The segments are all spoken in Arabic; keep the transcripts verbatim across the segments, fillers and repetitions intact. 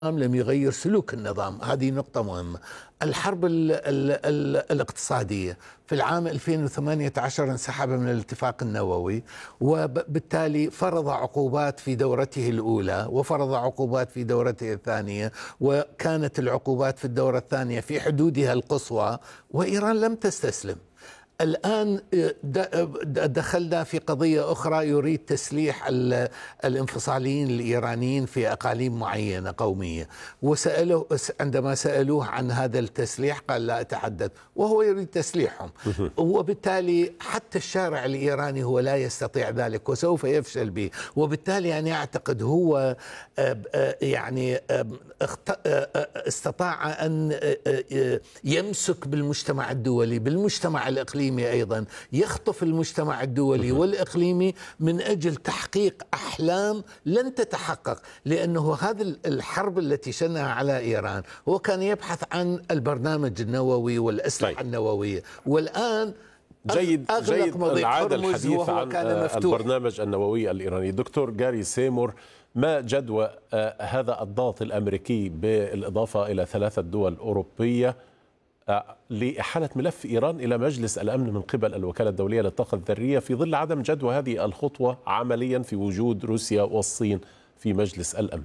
لم يغير سلوك النظام. هذه نقطة مهمة. الحرب ال ال ال الاقتصادية في العام ألفين وثمانية عشر انسحب من الاتفاق النووي، وبالتالي فرض عقوبات في دورته الأولى وفرض عقوبات في دورته الثانية، وكانت العقوبات في الدورة الثانية في حدودها القصوى، وإيران لم تستسلم. الآن دخلنا في قضية أخرى، يريد تسليح الانفصاليين الإيرانيين في أقاليم معينة قومية، وسألوه عندما سألوه عن هذا التسليح قال لا أتحدث، وهو يريد تسليحهم. وبالتالي حتى الشارع الإيراني هو لا يستطيع ذلك وسوف يفشل به. وبالتالي أنا أعتقد هو يعني استطاع أن يمسك بالمجتمع الدولي، بالمجتمع الإقليمي أيضا، يخطف المجتمع الدولي والإقليمي من أجل تحقيق أحلام لن تتحقق، لأنه هذه الحرب التي شنها على إيران هو كان يبحث عن البرنامج النووي والأسلحة طيب. النووية، والآن جيد جيد العادة الحديث عن البرنامج النووي الإيراني. دكتور جاري سيمور، ما جدوى هذا الضغط الأمريكي بالإضافة إلى ثلاثة دول أوروبية لإحالة ملف إيران إلى مجلس الأمن من قبل الوكالة الدولية للطاقة الذرية في ظل عدم جدوى هذه الخطوة عمليا في وجود روسيا والصين في مجلس الأمن؟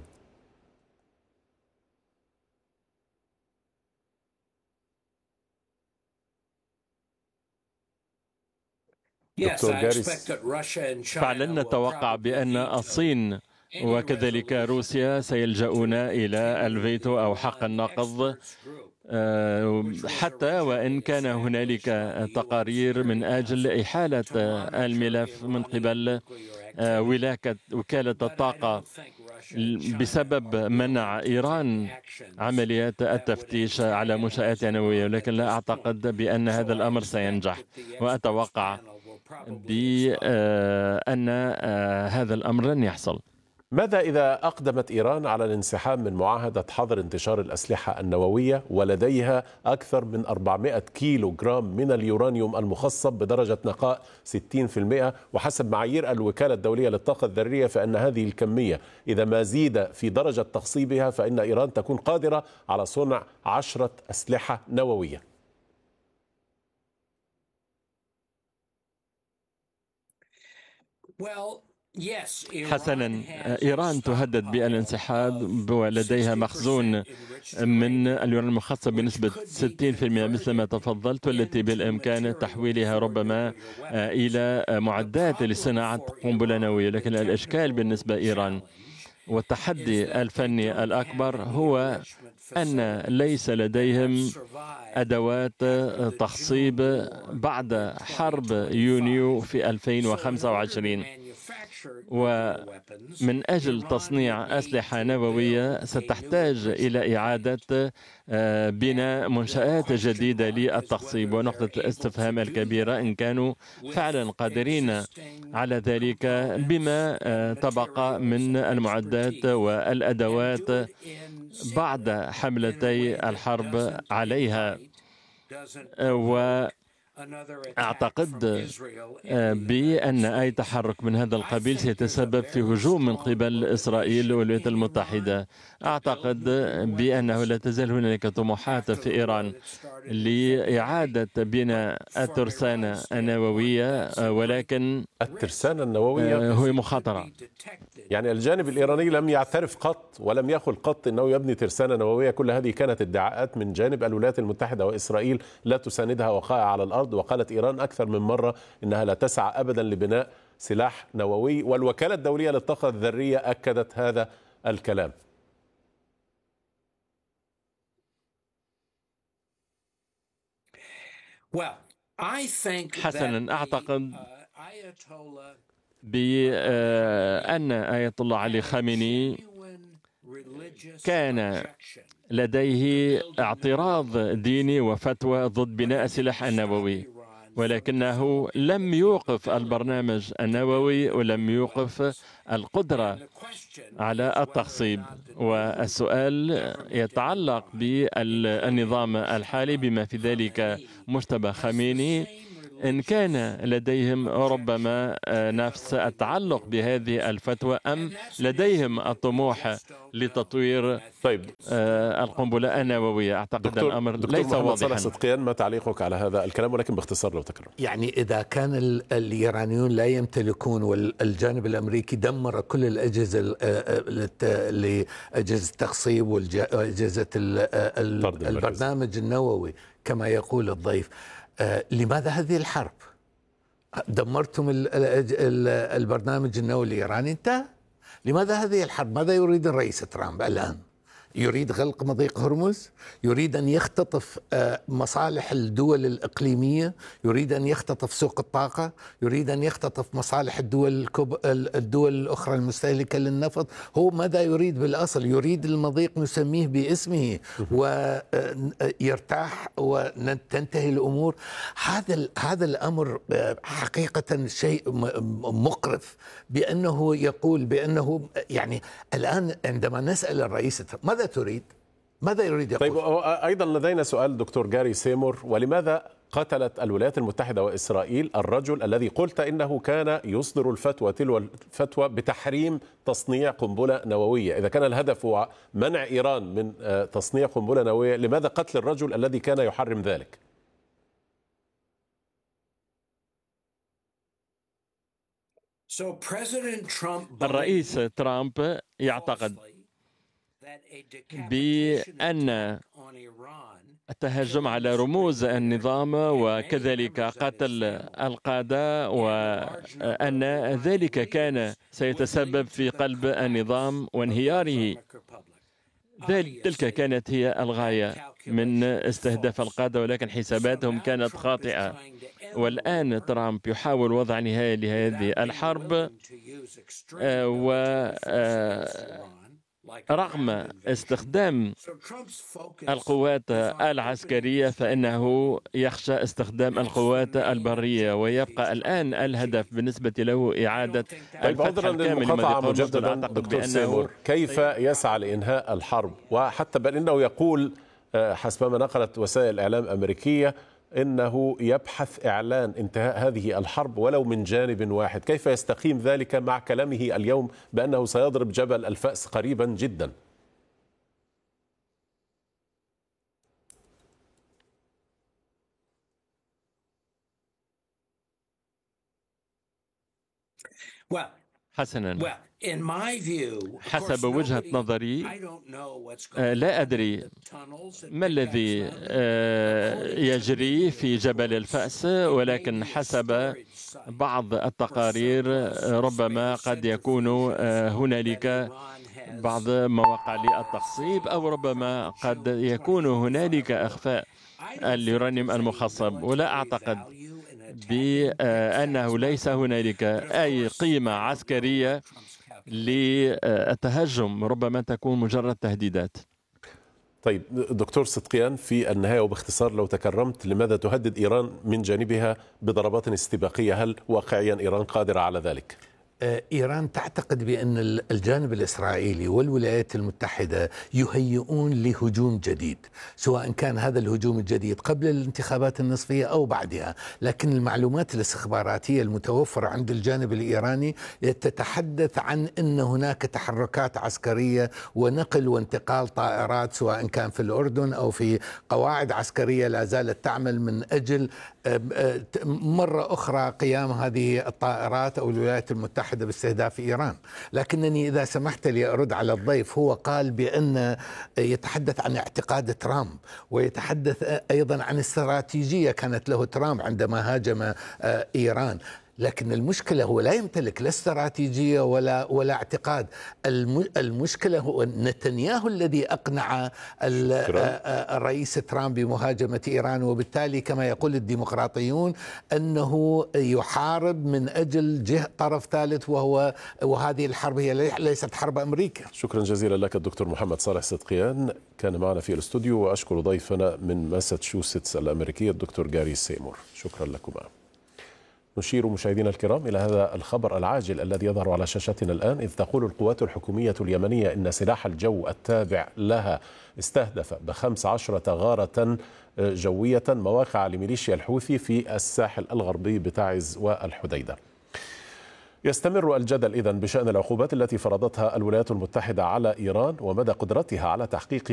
فعلا نتوقع بأن الصين وكذلك روسيا سيلجؤون إلى الفيتو أو حق النقض، حتى وإن كان هنالك تقارير من أجل إحالة الملف من قبل وكالة الطاقة بسبب منع إيران عمليات التفتيش على منشآت نووية، ولكن لا أعتقد بأن هذا الأمر سينجح، وأتوقع بأن هذا الأمر لن يحصل. ماذا إذا أقدمت إيران على الانسحاب من معاهدة حظر انتشار الأسلحة النووية ولديها أكثر من أربعمائة كيلو جرام من اليورانيوم المخصب بدرجة نقاء ستين بالمئة، وحسب معايير الوكالة الدولية للطاقة الذرية فإن هذه الكمية إذا ما زيد في درجة تخصيبها فإن إيران تكون قادرة على صنع عشرة أسلحة نووية؟ حسنا، إيران تهدد بالانسحاب ولديها مخزون من اليورانيوم المخصب بنسبة ستين بالمئة مثل ما تفضلت، والتي بالإمكان تحويلها ربما إلى معدات لصناعة قنبلة نووية. لكن الإشكال بالنسبة إيران والتحدي الفني الأكبر هو أن ليس لديهم أدوات تخصيب بعد حرب يونيو في ألفين وخمسة وعشرين، ومن أجل تصنيع أسلحة نووية ستحتاج إلى إعادة بناء منشآت جديدة للتخصيب. ونقطة الاستفهام الكبيرة إن كانوا فعلا قادرين على ذلك بما تبقى من المعدات والأدوات بعد حملتي الحرب عليها. و أعتقد بأن أي تحرك من هذا القبيل سيتسبب في هجوم من قبل إسرائيل والولايات المتحدة. أعتقد بأنه لا تزال هناك طموحات في إيران لإعادة بناء الترسانة النووية، ولكن الترسانة النووية هو مخاطرة. يعني الجانب الإيراني لم يعترف قط ولم يقل قط أنه يبني ترسانة نووية. كل هذه كانت ادعاءات من جانب الولايات المتحدة وإسرائيل لا تساندها وقائع على الأرض. وقالت إيران أكثر من مرة أنها لا تسعى أبدا لبناء سلاح نووي، والوكالة الدولية للطاقة الذرية أكدت هذا الكلام. حسنا، أعتقد بأن آية الله علي خامنئي كان لديه اعتراض ديني وفتوى ضد بناء السلاح النووي، ولكنه لم يوقف البرنامج النووي ولم يوقف القدرة على التخصيب. والسؤال يتعلق بالنظام الحالي بما في ذلك مجتبى خامنئي إن كان لديهم ربما نفس التعلق بهذه الفتوى أم لديهم الطموح لتطوير طيب القنبلة النووية. أعتقد دكتور الأمر دكتور ليس واضحا. صدقيان، ما تعليقك على هذا الكلام ولكن باختصار لو تكرم؟ يعني إذا كان الإيرانيون لا يمتلكون والجانب الأمريكي دمر كل الأجهزة لأجهزة التخصيب وأجهزة البرنامج النووي كما يقول الضيف، لماذا هذه الحرب؟ دمرتم البرنامج النووي الإيراني، انتهى. لماذا هذه الحرب؟ ماذا يريد الرئيس ترامب الآن؟ يريد غلق مضيق هرمز، يريد أن يختطف مصالح الدول الإقليمية، يريد أن يختطف سوق الطاقة، يريد أن يختطف مصالح الدول الدول الأخرى المستهلكة للنفط. هو ماذا يريد بالأصل؟ يريد المضيق نسميه باسمه ويرتاح وتنتهي الأمور. هذا هذا الأمر حقيقة شيء مقرف، بأنه يقول بأنه يعني الآن عندما نسأل الرئيس ماذا تريد؟ ماذا يريد يقول؟ طيب أيضا لدينا سؤال دكتور جاري سيمور، ولماذا قتلت الولايات المتحدة وإسرائيل الرجل الذي قلت إنه كان يصدر الفتوى تلو الفتوى بتحريم تصنيع قنبلة نووية؟ إذا كان الهدف هو منع إيران من تصنيع قنبلة نووية، لماذا قتل الرجل الذي كان يحرم ذلك؟ الرئيس ترامب يعتقد بأن التهجم على رموز النظام وكذلك قتل القادة وأن ذلك كان سيتسبب في قلب النظام وانهياره. تلك كانت هي الغاية من استهداف القادة، ولكن حساباتهم كانت خاطئة. والآن ترامب يحاول وضع نهاية لهذه الحرب، ورغم استخدام القوات العسكرية فإنه يخشى استخدام القوات البرية، ويبقى الآن الهدف بالنسبة له إعادة الفتح الكامل لمضيق مجددا. دكتور سيمور، كيف يسعى لإنهاء الحرب؟ وحتى بل إنه يقول حسب ما نقلت وسائل الإعلام الأمريكية إنه يبحث إعلان انتهاء هذه الحرب ولو من جانب واحد. كيف يستقيم ذلك مع كلامه اليوم بأنه سيضرب جبل الفأس قريبا جدا؟ حسنا، حسب وجهة نظري لا أدري ما الذي يجري في جبل الفأس، ولكن حسب بعض التقارير ربما قد يكون هنالك بعض مواقع للتخصيب، أو ربما قد يكون هنالك إخفاء اليورانيوم المخصب. ولا أعتقد بأنه ليس هنالك أي قيمة عسكرية للتهجم، ربما تكون مجرد تهديدات. طيب دكتور صدقيان، في النهاية وباختصار لو تكرمت، لماذا تهدد إيران من جانبها بضربات استباقية؟ هل واقعيا إيران قادرة على ذلك؟ إيران تعتقد بأن الجانب الإسرائيلي والولايات المتحدة يهيئون لهجوم جديد، سواء كان هذا الهجوم الجديد قبل الانتخابات النصفية أو بعدها. لكن المعلومات الاستخباراتية المتوفرة عند الجانب الإيراني تتحدث عن أن هناك تحركات عسكرية ونقل وانتقال طائرات، سواء كان في الأردن أو في قواعد عسكرية لا زالت تعمل من أجل مرة أخرى قيام هذه الطائرات أو الولايات المتحدة باستهداف إيران. لكنني إذا سمحت لي أرد على الضيف، هو قال بأن يتحدث عن اعتقاد ترامب، ويتحدث أيضا عن استراتيجية كانت له ترامب عندما هاجم إيران. لكن المشكلة هو لا يمتلك لا استراتيجية ولا ولا اعتقاد. المشكلة هو نتنياهو الذي أقنع الرئيس ترامب بمهاجمة إيران، وبالتالي كما يقول الديمقراطيون أنه يحارب من أجل جهة طرف ثالث، وهو وهذه الحرب هي ليست حرب أمريكا. شكرا جزيلا لك الدكتور محمد صالح صدقيان، كان معنا في الاستوديو، وأشكر ضيفنا من ماساتشوستس الأمريكية الدكتور جاري سيمور. شكرا لكما. نشير مشاهدينا الكرام إلى هذا الخبر العاجل الذي يظهر على شاشتنا الآن، إذ تقول القوات الحكومية اليمنية إن سلاح الجو التابع لها استهدف بخمس عشرة غارة جوية مواقع لميليشيا الحوثي في الساحل الغربي بتعز والحديدة. يستمر الجدل إذن بشأن العقوبات التي فرضتها الولايات المتحدة على إيران ومدى قدرتها على تحقيق